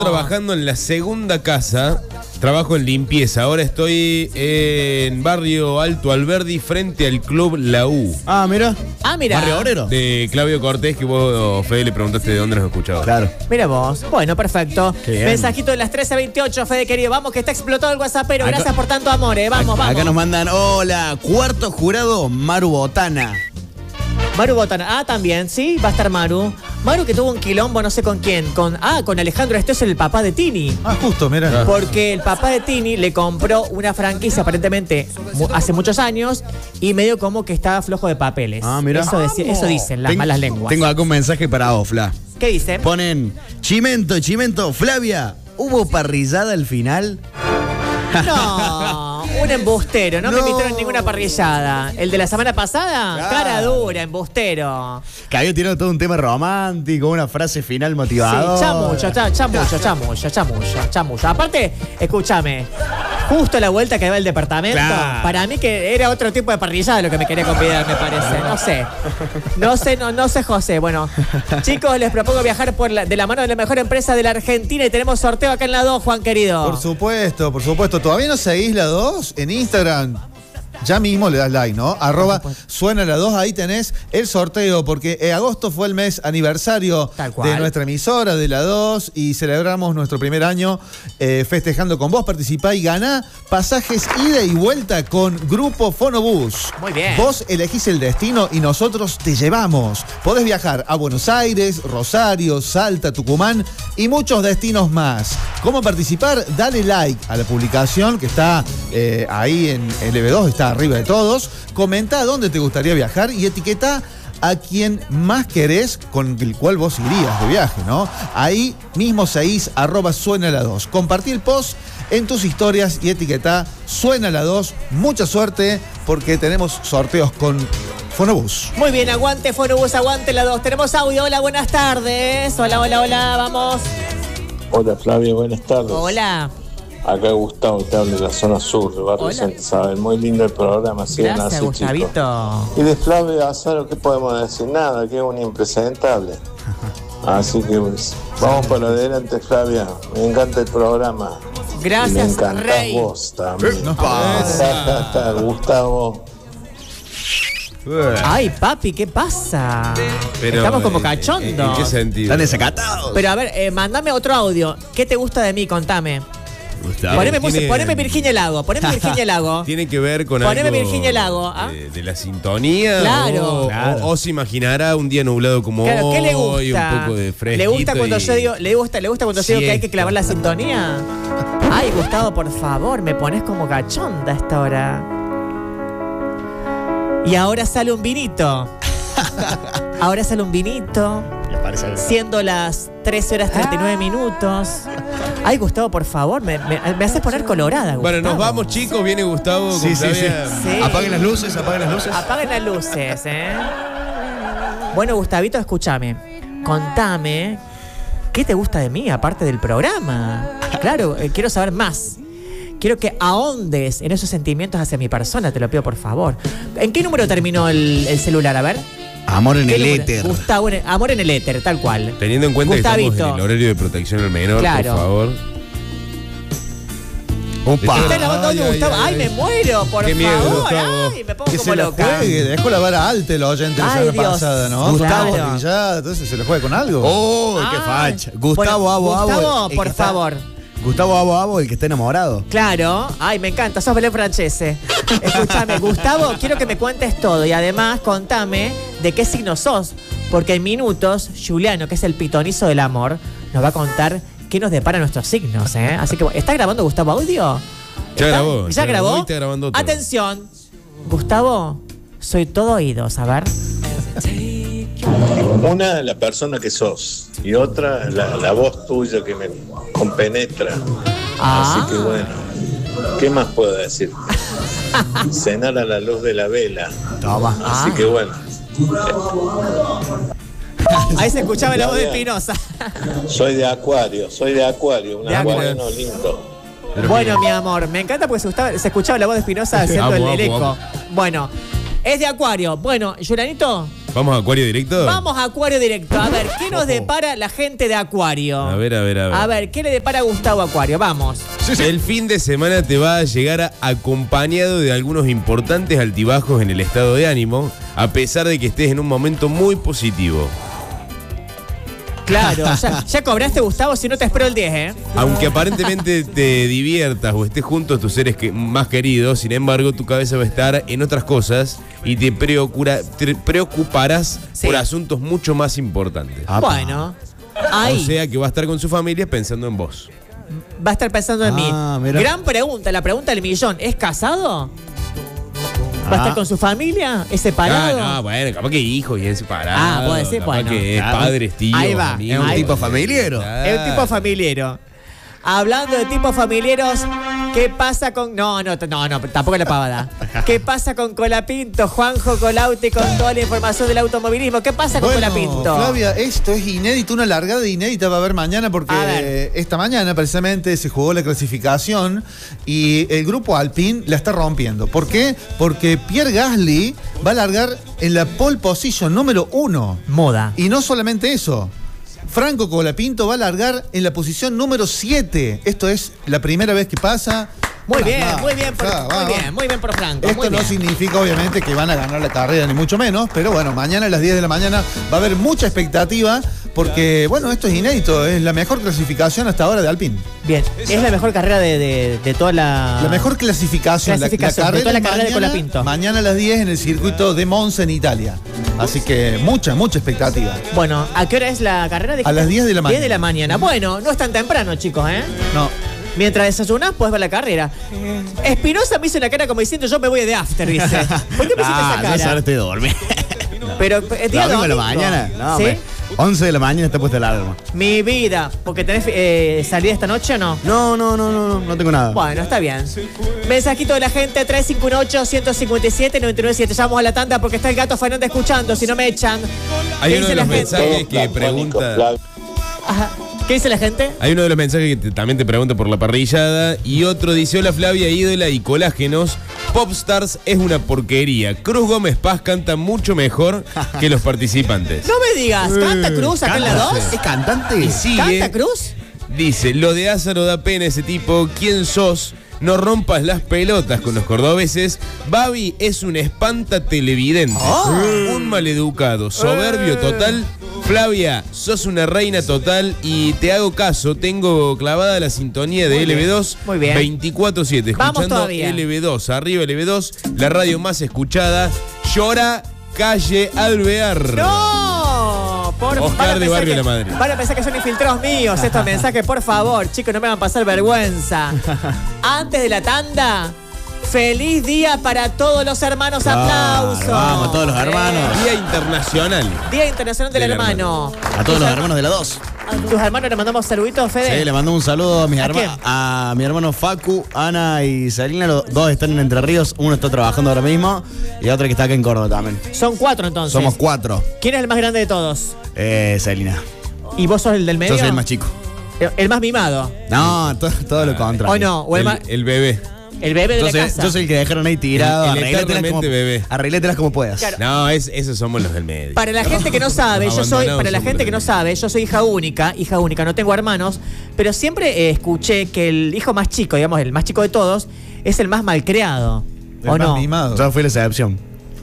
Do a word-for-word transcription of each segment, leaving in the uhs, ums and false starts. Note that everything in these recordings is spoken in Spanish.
Trabajando en la segunda casa, trabajo en limpieza. Ahora estoy en Barrio Alto Alberdi, frente al Club La U. Ah, mira. Ah, mira. Barrio Obrero. De Claudio Cortés, que vos, Fede, le preguntaste de dónde nos escuchabas. Claro. Mira vos. Bueno, perfecto. Qué bien. Mensajito de las trece veintiocho, Fede querido. Vamos, que está explotado el WhatsAppero. Acá- Gracias por tanto amor, eh. Vamos, Acá, vamos. acá nos mandan, hola, cuarto jurado, Maru Botana. Maru Botana. Ah, también, sí, va a estar Maru. Maru que tuvo un quilombo, no sé con quién. Con, ah, con Alejandro Esteso, el papá de Tini. Ah, justo, mira. Porque el papá de Tini le compró una franquicia aparentemente mu- hace muchos años y medio como que estaba flojo de papeles. Ah, mira. Eso, deci- eso dicen las Ten- malas lenguas. Tengo acá un mensaje para vos, Fla. ¿Qué dicen? Ponen, Chimento, Chimento, Flavia, ¿hubo parrillada al final? No, un embustero. No, me No. invitaron ninguna parrillada. ¿El de la semana pasada? Claro. Cara dura, embustero. Que había tirado todo un tema romántico, una frase final Sí, motivadora. chamucho, cha- chamucho, chamucho, chamucho, chamucho. Aparte, escúchame, justo a la vuelta que va el departamento, Claro. para mí que era otro tipo de parrillada lo que me quería convidar, me parece. No sé. No sé, no, no sé, José. Bueno, chicos, les propongo viajar por la- de la mano de la mejor empresa de la Argentina y tenemos sorteo acá en la dos, Juan querido. Por supuesto, por supuesto. ¿Todavía no seguís la dos en Instagram? Ya mismo le das like, ¿no? Arroba suena la dos, ahí tenés el sorteo, porque eh, agosto fue el mes aniversario Tal cual. de nuestra emisora, de la dos, y celebramos nuestro primer año eh, festejando con vos. Participá y ganá pasajes ida y vuelta con Grupo Fonobús. Muy bien. Vos elegís el destino y nosotros te llevamos. Podés viajar a Buenos Aires, Rosario, Salta, Tucumán y muchos destinos más. ¿Cómo participar? Dale like a la publicación que está eh, ahí en L B dos, está arriba de todos. Comenta dónde te gustaría viajar y etiqueta a quien más querés, con el cual vos irías de viaje, ¿no? Ahí mismo seguís arroba suena la dos. Compartí el post en tus historias y etiqueta suena la dos. Mucha suerte porque tenemos sorteos con Fonobús. Muy bien, aguante, Fonobús, aguante la dos. Tenemos audio, hola, buenas tardes. Hola, hola, hola, vamos. Hola Flavia, buenas tardes. Hola. Acá Gustavo, te hablo de la zona sur, de Barrio Hola. Santa Isabel. Muy lindo el programa, sigan Gracias, así, Gustavito. chicos. Y de Flavia Azaro, ¿qué podemos decir? Nada, que es un impresentable. Así que pues, vamos para adelante, Flavia. Me encanta el programa. Y me Gracias, encantás Rey. vos también. No pasa. Gustavo. Ay, papi, ¿qué pasa? Pero, Estamos como eh, cachondos. ¿En, en qué sentido? Están desacatados. Pero a ver, eh, mandame otro audio. ¿Qué te gusta de mí? Contame. Gustavo. Poneme, tiene- música- poneme Virginia Lago. Poneme Virginia Lago. ¿Tiene que ver con Poneme algo Virginia Lago, ¿ah? de, de la sintonía? Claro. O, Claro. o- o se imaginará un día nublado como Claro, hoy, ¿qué le gusta? un poco de fresquito. ¿Le gusta cuando y- yo digo, le gusta, le gusta cuando yo digo que hay que Siesta. clavar la sintonía? Ay, Gustavo, por favor, me pones como cachonda a esta hora. Y ahora sale un vinito. Ahora sale un vinito. Me parece algo. Siendo las trece horas treinta y nueve minutos. Ay, Gustavo, por favor, me, me, me haces poner colorada, Gustavo. Bueno, nos vamos, chicos. Viene Gustavo. Sí, con sí, sí. Flavia. Sí. Apaguen las luces, apaguen las luces. Apaguen las luces, ¿eh? Bueno, Gustavito, escúchame. Contame, ¿qué te gusta de mí aparte del programa? Claro, eh, quiero saber más. Quiero que ahondes en esos sentimientos hacia mi persona, te lo pido por favor. ¿En qué número terminó el, el celular? A ver. Amor en ¿Qué el número? éter. Gustavo, en el- amor en el éter, tal cual. Teniendo en cuenta que Gustavito. estamos en el horario de protección al menor, Claro. por favor. Opa. Está grabando Ay, audio, ay, Gustavo. ay, Ay, ay. me muero, por Qué miedo, favor. Gustavo. Ay, me pongo Que como se la loca. juegue, dejó lavar a Alte el oyente la Ay, semana Dios. pasada, ¿no? Gustavo. Claro. Ya, entonces se le juega con algo. Oh, qué Ay. facha. Gustavo Bueno, Abo Abo. Gustavo, el por que está- favor. Gustavo Abo Abo, el que está enamorado. Claro. Ay, me encanta. Sos Belén Francese. Escúchame, Gustavo, quiero que me cuentes todo. Y además, contame de qué signo sos. Porque en minutos, Juliano, que es el pitonizo del amor, nos va a contar qué nos depara nuestros signos, ¿eh? Así que, ¿está grabando Gustavo audio? Ya ¿Está? grabó, ¿Ya ya grabó grabó? y está grabando otro. Atención. Gustavo, soy todo oídos, a ver. Una, la persona que sos. Y otra, la, la voz tuya que me compenetra. Ah. Así que bueno, ¿qué más puedo decir? Cenar a la luz de la vela. Toma. Así Ah. que bueno, Ahí se escuchaba la voz de Espinosa. soy de Acuario, soy de Acuario, un De Acuario. acuariano lindo. Pero Bueno, mira, mi amor, me encanta porque se, gustaba- se escuchaba la voz de Espinosa haciendo Amo, el, el amo, eco. amo. Bueno, es de Acuario. Bueno, Julianito, ¿Vamos a Acuario directo? Vamos a Acuario directo. A ver, ¿qué nos depara la gente de Acuario? A ver, a ver, a ver. A ver, ¿qué le depara a Gustavo Acuario? Vamos. El fin de semana te va a llegar a- acompañado de algunos importantes altibajos en el estado de ánimo, a pesar de que estés en un momento muy positivo. Claro, ya, ya cobraste, Gustavo, si no te espero el diez, ¿eh? Aunque aparentemente te diviertas o estés junto a tus seres que- más queridos, sin embargo, tu cabeza va a estar en otras cosas y te, preocura- te preocuparás Sí. por asuntos mucho más importantes. Apa. Bueno, ahí O sea que va a estar con su familia pensando en vos. va a estar pensando en Ah, mí. mira. Gran pregunta, la pregunta del millón. ¿Es casado? ¿Va a Ah. estar con su familia? ¿Es separado? Ah, no, bueno, capaz que hijo y es separado. Ah, puede ser, capaz bueno. que es Claro. padres, tíos, Ahí va, amigos. es un ahí tipo va. familiero. Claro. Es un tipo familiero. Hablando de tipos familiaros, ¿qué pasa con...? No, no, t- no, no, tampoco la pavada. ¿Qué pasa con Colapinto, Juanjo Colauti, con toda la información del automovilismo? ¿Qué pasa con Bueno, Colapinto? Flavia, esto es inédito, una largada inédita va a haber mañana porque A ver. esta mañana precisamente se jugó la clasificación y el grupo Alpine la está rompiendo. ¿Por qué? Porque Pierre Gasly va a largar en la pole position número uno. Moda. Y no solamente eso. Franco Colapinto va a largar en la posición número siete. Esto es la primera vez que pasa. Muy bien, Ah, muy bien, por, ah, muy vamos. bien, muy bien por Franco. Esto muy no bien. significa, obviamente, que van a ganar la carrera, ni mucho menos, pero bueno, mañana a las diez de la mañana va a haber mucha expectativa, porque, bueno, esto es inédito, es la mejor clasificación hasta ahora de Alpine. Bien, es la mejor carrera de, de- de toda la... La mejor clasificación, la- Clasificación, la, de toda la es carrera de mañana, Colapinto. mañana a las diez en el circuito de Monza en Italia. Así que mucha, mucha expectativa. Bueno, ¿a qué hora es la carrera? A las diez de la mañana. diez de la mañana. Bueno, no es tan temprano, chicos, ¿eh? No. Mientras desayunás, puedes ver la carrera. Espinosa me hizo una cara como diciendo, yo me voy de after, dice. ¿Por qué me hiciste Ah, esa yo ya cara? estoy dormido. Pero, eh, día Domingo de la domingo. mañana. No, ¿Sí? hombre. once de la mañana está puesta la alarma. Mi vida. ¿Porque tenés eh, salida esta noche o no? No, no, no, no, no, no tengo nada. Bueno, está bien. Mensajito de la gente, tres cinco uno ocho, uno cinco siete, nueve nueve siete. Ya vamos a la tanda porque está el Gato Fernández escuchando, si no me echan. Hay ¿Qué uno dice de la los gente? mensajes que pregunta. Ajá. ¿Qué dice la gente? Hay uno de los mensajes que te- también te pregunta por la parrillada. Y otro dice: hola Flavia, ídola y colágenos. Popstars es una porquería. Cruz Gómez Paz canta mucho mejor que los participantes. No me digas, ¿canta Cruz acá en la dos? ¿Es cantante? Y sigue, ¿Canta Cruz? dice: lo de Ázaro da pena ese tipo. ¿Quién sos? No rompas las pelotas con los cordobeses. Babi es un espanta televidente. Un maleducado, soberbio total. Flavia, sos una reina total y te hago caso. Tengo clavada la sintonía de Muy L B bien, dos muy bien. veinticuatro siete. Vamos Escuchando todavía. L B dos. Arriba L B dos, la radio más escuchada. Llora calle Alvear. ¡No! Por, Oscar van a de pensar Barrio que- La Madre. Van a pensar que son infiltrados míos estos mensajes, por favor. Chicos, no me van a pasar vergüenza. Antes de la tanda, feliz día para todos los hermanos. Aplausos. vamos, todos los hermanos. Día Internacional. Día Internacional del, Del Hermano. A todos los hermanos de la dos. ¿A tus hermanos le mandamos saluditos, Fede? Sí, le mando un saludo a mis ¿A hermanos. A mi hermano Facu, Ana y Salina. Los dos están en Entre Ríos. Uno está trabajando ahora mismo y otro que está acá en Córdoba también. Son cuatro entonces. Somos cuatro. ¿Quién es el más grande de todos? Eh, Salina. ¿Y vos sos el del medio? Yo soy el más chico. El, el más mimado. No, to- todo lo contrario. ¿O no? ¿O el, El, más- el bebé. el bebé de Yo la soy, casa? yo soy el que dejaron ahí tirado. El- el Arreglátelas como, eternamente bebé. arreglátelas como puedas. Claro. No, es, esos somos los del medio. Para la gente que no sabe, yo soy, Abandonados para la somos gente que no los sabe, yo soy hija única, hija única, no tengo hermanos, pero siempre eh, escuché que el hijo más chico, digamos, el más chico de todos, es el más malcriado. El ¿O más no? mimado. Yo fui la excepción.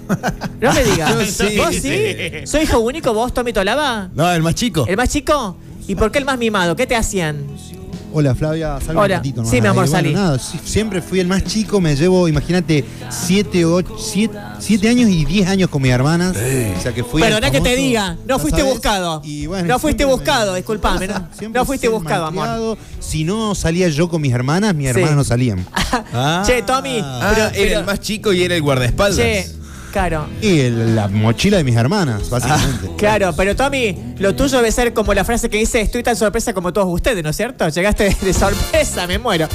No me digas. Yo sí. ¿Vos sí? ¿Soy hijo único vos, Tommy Tolaba? No, el más chico. ¿El más chico? ¿Y por qué el más mimado? ¿Qué te hacían? Hola Flavia, salve Hola. un ratito nomás. Sí, mi amor, Eh, bueno, salí. nada, sí, siempre fui el más chico, me llevo, imagínate, siete, ocho, siete, siete años y diez años con mis hermanas. O sea que fui el Perdona que te famoso, diga, no ya fuiste sabes, buscado. y bueno, No fuiste siempre buscado, me- disculpame, pasa, no- siempre no fuiste ser buscado, amor. malcriado. Si no salía yo con mis hermanas, mis hermanas Sí. no salían. Ah. Che, Tommy, Ah, pero, era pero- el más chico y era el guardaespaldas. che, claro. Y el- la mochila de mis hermanas, básicamente. Claro, pero Tommy, lo tuyo debe ser como la frase que dice, estoy tan sorpresa como todos ustedes, ¿no es cierto? Llegaste de sorpresa, me muero.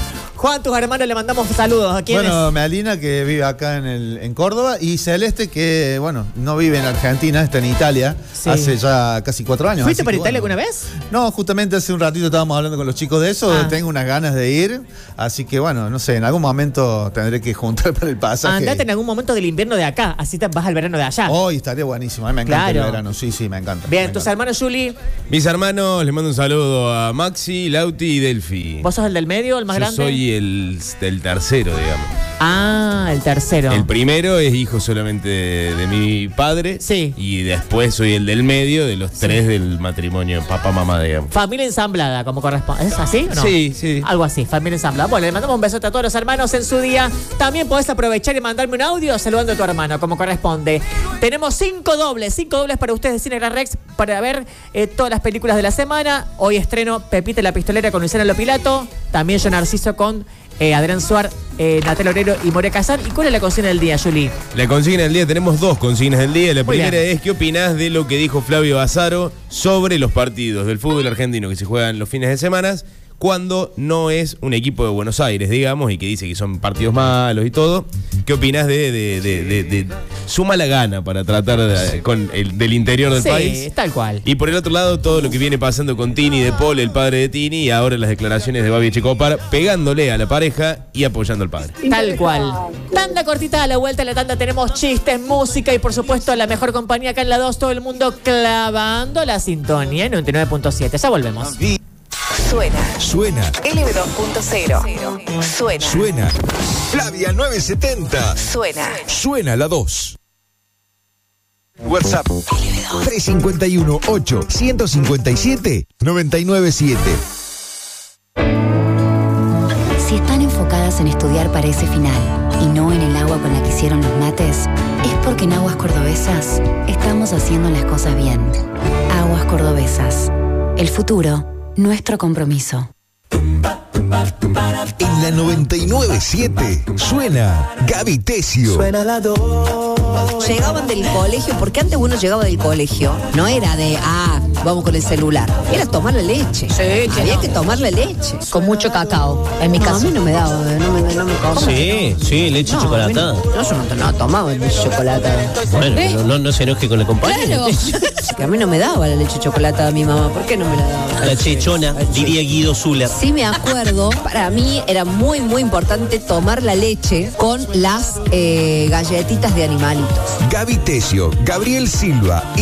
Juan, tus hermanos le mandamos saludos. ¿A quiénes? Bueno, Melina, que vive acá en, el, en Córdoba, y Celeste, que, bueno, no vive en Argentina, está en Italia, Sí. hace ya casi cuatro años. ¿Fuiste así para que, Italia bueno. alguna vez? No, justamente hace un ratito estábamos hablando con los chicos de eso, Ah. tengo unas ganas de ir, así que, bueno, no sé, en algún momento tendré que juntar para el pasaje. Andate en algún momento del invierno de acá, así te vas al verano de allá. Hoy estaría buenísimo, a mí me encanta Claro. el verano, sí, sí, me encanta. Bien, me tus encanta. hermanos, Juli, Mis hermanos, les mando un saludo a Maxi, Lauti y Delphi. ¿vos sos el del medio, el más Yo grande? soy el, el tercero, digamos. Ah, el tercero. El primero es hijo solamente de, de mi padre. Sí. Y después soy el del medio, de los tres del matrimonio, papá, mamá, digamos. Familia ensamblada, como corresponde. ¿Es así o no? Sí, sí. Algo así, familia ensamblada. Bueno, le mandamos un besote a todos los hermanos en su día. También podés aprovechar y mandarme un audio saludando a tu hermano, como corresponde. Tenemos cinco dobles, cinco dobles para ustedes de Cine Gran Rex para ver eh, todas las películas de la semana. Hoy estreno Pepita la Pistolera con Luciana Lopilato. También Yo Narciso con eh, Adrián Suar, eh, Natalia Oreiro y Moria Kazan. ¿Y cuál es la consigna del día, Juli? La consigna del día, tenemos dos consignas del día. La Muy primera bien. es, ¿qué opinás de lo que dijo Flavio Azaro sobre los partidos del fútbol argentino que se juegan los fines de semana cuando no es un equipo de Buenos Aires, digamos, y que dice que son partidos malos y todo? ¿Qué opinás de, de, de, de, de su mala gana para tratar de- con el, del interior del Sí, país? tal cual. Y por el otro lado, todo lo que viene pasando con Tini de Paul, el padre de Tini, y ahora las declaraciones de Babi Echecopar, pegándole a la pareja y apoyando al padre. Tal cual. Tanda cortita, a la vuelta de la tanda tenemos chistes, música y por supuesto la mejor compañía acá en la dos, todo el mundo clavando la sintonía en noventa y nueve punto siete. Ya volvemos. Suena. Suena, L B dos punto cero. Suena. suena. Flavia novecientos setenta. Suena. Suena la dos. WhatsApp tres cinco uno, ocho, uno cinco siete, nueve nueve siete. Si están enfocadas en estudiar para ese final y no en el agua con la que hicieron los mates, es porque en Aguas Cordobesas estamos haciendo las cosas bien. Aguas Cordobesas. El futuro, nuestro compromiso. En la noventa y nueve punto siete suena Gaby Tesio. Llegaban del colegio, porque antes uno llegaba del colegio, no era de, ah, vamos con el celular, era tomar la leche. Había que tomar la leche. Con mucho cacao, en mi No, a caso. mí no me daba, no me, no me comía. Sí, sí, leche No, chocolatada. a mí No, no, yo no, no tomaba leche chocolatada. Bueno, ¿Eh? pero no, no se enoje con el compañero. Claro. Que a mí no me daba la leche chocolatada mi mamá. ¿Por qué no me la daba? La chechona, diría Guido Zuller. Sí me acuerdo, para mí era muy, muy importante tomar la leche con las eh, galletitas de animalitos. Gaby Tesio, Gabriel Silva y